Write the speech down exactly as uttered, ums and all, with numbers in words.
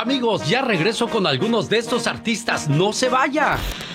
Amigos, ya regreso con algunos de estos artistas. No se vaya.